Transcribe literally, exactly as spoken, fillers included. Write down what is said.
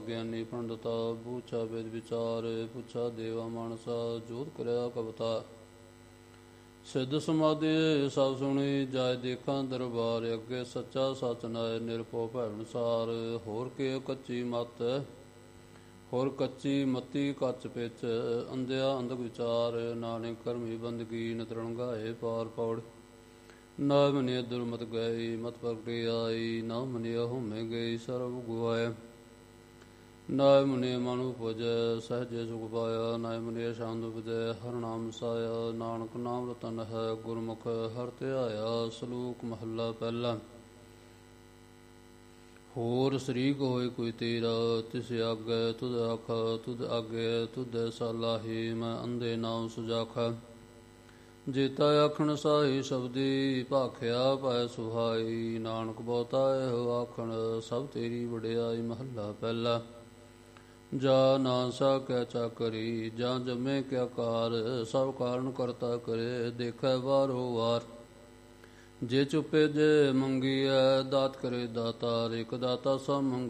ਗਿਆਨੀ ਪੰਡਤਾ ਬੂਛਾ ਵੇਦ ਵਿਚਾਰ ਪੁੱਛਾ ਦੇਵਾ ਮਾਨਸਾ ਜੋਤ ਕਰਿਆ ਕਵਤਾ ਸਿੱਧ ਸਮਾਧੀ ਸਭ ਸੁਣੀ ਜਾਇ ਦੇਖਾਂ ਦਰਬਾਰ ਅੱਗੇ ਸੱਚਾ ਸੱਚ ਨਾਇ ਨਿਰਭਉ ਭੈ ਅਨੁਸਾਰ ਹੋਰ ਕੇ ਕੱਚੀ ਮਤ ਹੋਰ ਕੱਚੀ ਮਤੀ ਕੱਚ ਪਿੱਛ ਅੰਧਿਆ ਅੰਧਕ ਵਿਚਾਰ ਨਾਨਕ ਕਰਮੀ ਬੰਦਗੀ ਨਿਤਰਣ ਗਾਏ ਪਾਰ ਪੌੜ ਨਾ ਮਨਿ ਦੁਰਮਤ ਗਈ ਮਤ ਪ੍ਰਗਟਿ ਆਈ ਨਾ ਮਨਿ ਹੋਮੇ ਗਈ ਸਰਬ ਗੁਆਇਆ ਨਾ ਮੁਨੇ ਮਨੁ ਉਪਜੈ ਸਹਜੇ ਸੁਖ ਪਾਇਆ ਨਾ ਮੁਨੇ ਸ਼ਾਂਤ ਉਪਜੈ ਹਰਿ ਨਾਮ ਸਾਇਆ ਨਾਨਕ ਨਾਮ ਰਤਨ ਹੈ ਗੁਰਮੁਖ ਹਰਿ ਧਿਆਇਆ ਸਲੋਕ ਮਹੱਲਾ ਪਹਿਲਾ। ਹੋਰ ਸ਼ਰੀਕ ਹੋਏ ਕੋਈ ਤੇਰਾ ਤਿਸ ਆਗੈ ਤੁਧ ਆਖਾ ਤੁਧ ਆਗੇ ਤੁਧ ਸਲਾਹੀ ਮੈਂ ਅੰਧੇ ਨਾਮ ਸੁਜਾਖਾ ਜੇਤਾ ਆਖਣ ਸਾਹੀ ਸ਼ਬਦੀ ਭਾਖਿਆ ਪਾਇ ਸੁਹਾਈ ਨਾਨਕ ਬਹੁਤਾ ਇਹੋ ਆਖਣ ਸਭ ਤੇਰੀ ਵਡਿਆਈ ਮਹੱਲਾ ਪਹਿਲਾ। ਜਾ ਨਾ ਸਾਕੈ ਚਾਕਰੀ ਜਾਂ ਜੰਮੇ ਕਿਆ ਕਾਰ ਸਭ ਕਾਰਨ ਕਰਤਾ ਕਰੇ ਦੇਖੈ ਵਾਰੋ ਵਾਰ ਜੇ ਚੁੱਪੇ ਜੇ ਮੰਗੀਐ ਦਾਤ ਕਰੇ ਦਾਤਾਰ ਇਕ ਦਾਤਾ ਸਭ ਮੰਗ